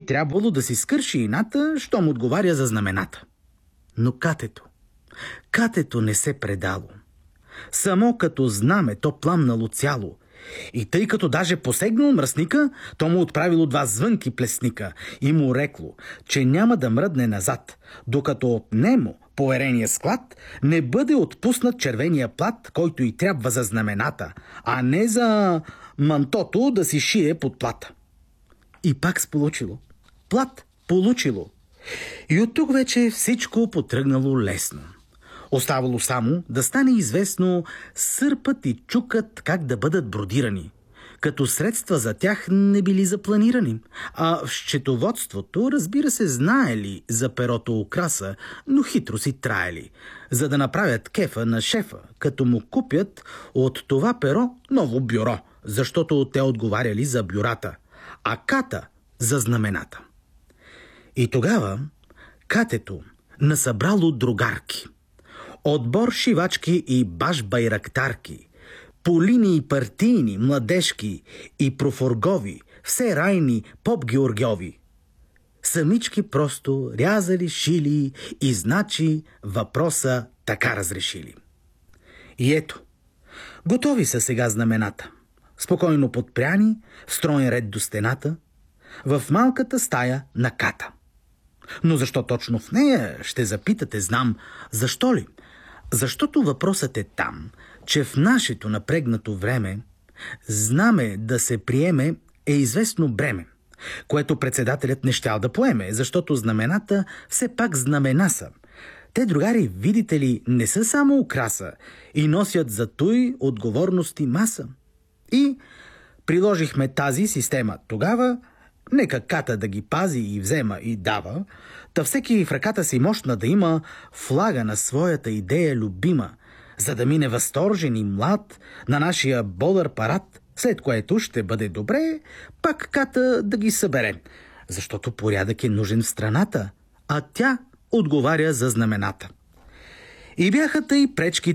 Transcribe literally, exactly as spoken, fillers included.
трябвало да си скърши ината, щом отговаря за знамената. Но катето, катето не се предало. Само като знаме, то пламнало цяло. И тъй като даже посегнал мръсника, то му отправило два звънки плесника и му рекло, че няма да мръдне назад, докато от немо, поверения склад, не бъде отпуснат червения плат, който и трябва за знамената, а не за мантото да си шие под плата. И пак сполучило. Плат получило. И от тук вече всичко потръгнало лесно. Оставало само да стане известно сърпът и чукът как да бъдат бродирани, като средства за тях не били запланирани. А в счетоводството, разбира се, знаели за перото украса, но хитро си траели, за да направят кефа на шефа, като му купят от това перо ново бюро, защото те отговаряли за бюрата, а ката за знамената. И тогава катето насъбрало другарки, отбор шивачки и баш байрактарки, полини и партийни, младежки и профоргови, все райни поп-георгиови. Самички просто рязали, шили и значи въпроса така разрешили. И ето, готови са сега знамената, спокойно подпряни, в строен ред до стената, в малката стая на ката. Но защо точно в нея, ще запитате, знам. Защо ли? Защото въпросът е там, че в нашето напрегнато време знаме да се приеме е известно бреме, което председателят не щял да поеме, защото знамената все пак знамена са. Те, другари, видите ли, не са само украса и носят за той отговорности маса. И приложихме тази система тогава. Нека ката да ги пази и взема и дава, та всеки в ръката си мощна да има флага на своята идея любима, за да мине възторжен и млад на нашия бодър парад, след което ще бъде добре пак ката да ги събере, защото порядък е нужен в страната, а тя отговаря за знамената. И бяха тъй пречки